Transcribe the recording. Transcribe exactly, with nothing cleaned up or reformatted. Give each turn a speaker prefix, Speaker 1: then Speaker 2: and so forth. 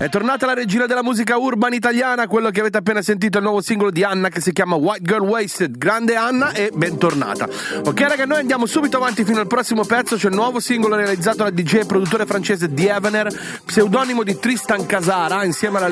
Speaker 1: È tornata la regina della musica urban italiana, quello che avete appena sentito è il nuovo singolo di Anna che si chiama White Girl Wasted. Grande Anna e bentornata. Ok raga, noi andiamo subito avanti fino al prossimo pezzo. C'è il nuovo singolo realizzato dal D J e produttore francese Dievener, pseudonimo di Tristan Casara, insieme alla